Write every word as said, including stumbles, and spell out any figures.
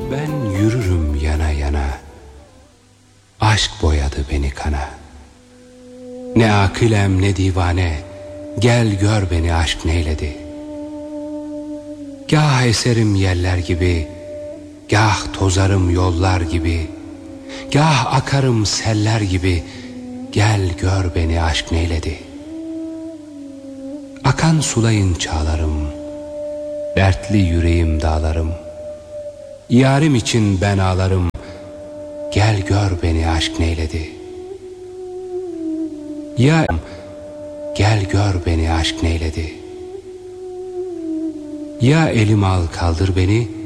Ben yürürüm yana yana, aşk boyadı beni kana. Ne akilem ne divane, gel gör beni aşk neyledi. Gah eserim yeller gibi, gah tozarım yollar gibi, gah akarım seller gibi, gel gör beni aşk neyledi. Akan sulayın çağlarım, dertli yüreğim dağlarım. Yarim için ben ağlarım, gel gör beni aşk neyledi. Ya gel gör beni aşk neyledi. Ya elim al kaldır beni,